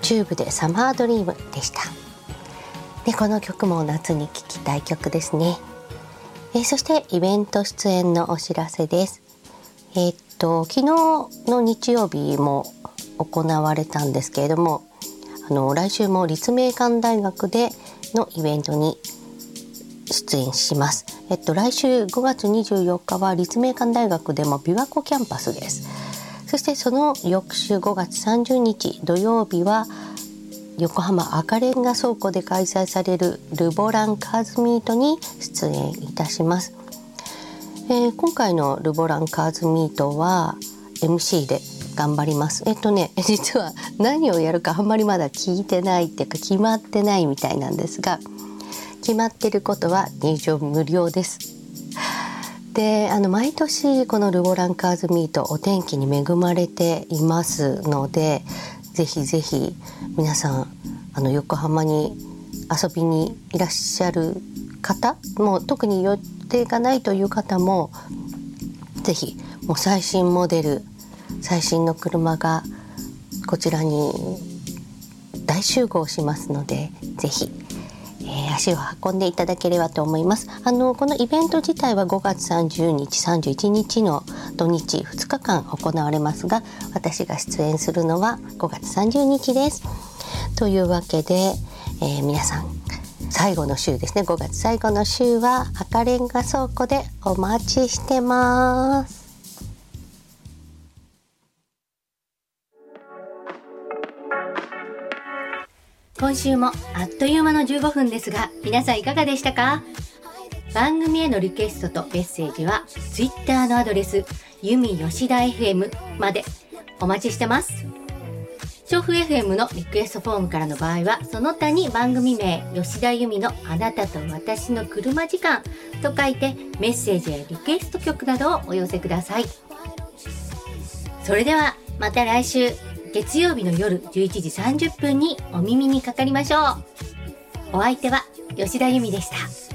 チューブでサマードリームでした。でこの曲も夏に聴きたい曲ですね。そしてイベント出演のお知らせです。昨日の日曜日も行われたんですけれども、来週も立命館大学でのイベントに出演します。来週5月24日は立命館大学でも琵琶湖キャンパスです。そしてその翌週5月30日土曜日は横浜赤レンガ倉庫で開催されるルボランカーズミートに出演いたします。今回のルボランカーズミートは MC で頑張ります。実は何をやるかあんまりまだ聞いてないっていうか決まってないみたいなんですが、決まってることは入場無料です。で毎年このルボランカーズミートお天気に恵まれていますので、ぜひぜひ皆さん横浜に遊びにいらっしゃる方も、特に予定がないという方もぜひもう最新モデル最新の車がこちらに大集合しますので、ぜひ足を運んでいただければと思います。このイベント自体は5月30日31日の土日2日間行われますが、私が出演するのは5月30日です。というわけで、皆さん最後の週ですね、5月最後の週は赤レンガ倉庫でお待ちしてます。 今週もあっという間の15分ですが、皆さんいかがでしたか？番組へのリクエストとメッセージは Twitter のアドレスゆみよしだ FM までお待ちしてます。調布 FM のリクエストフォームからの場合は、その他に番組名吉田由美のあなたと私の車時間と書いてメッセージやリクエスト曲などをお寄せください。それではまた来週月曜日の夜11時30分にお耳にかかりましょう。お相手は吉田由美でした。